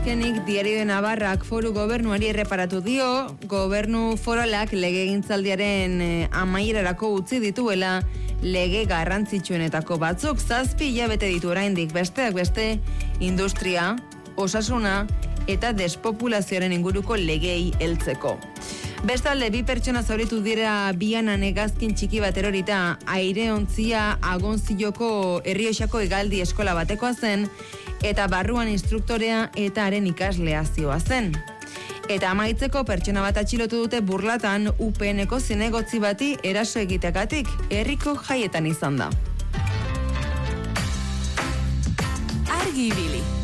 azkenik Diario de Navarrak foru gobernuari erreparatu dio, gobernu foralak legegintzaldiaren amaierarako utzi dituela lege garrantzitsuenetako batzuk, 7 hilabete ditu oraindik, besteak beste industria, osasuna eta despopulazioaren inguruko legei heltzeko. Bestalde, 2 pertsona zauritu dira Bianan hegazkin txiki bat erorita, aireontzia Agonzioko Errioxako hegaldi eskola batekoa zen, eta barruan instruktorea eta haren ikaslea zen. Eta amaitzeko pertsona bat atxilotu dute Burlatan UPN-eko zinegotzi bati eraso egiteagatik, herriko jaietan izan da. Argi ibili.